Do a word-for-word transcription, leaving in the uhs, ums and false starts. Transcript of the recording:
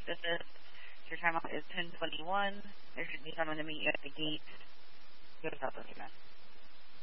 visit. Your time out is ten twenty-one. There should be someone to meet you at the gate. Go to Southwest again.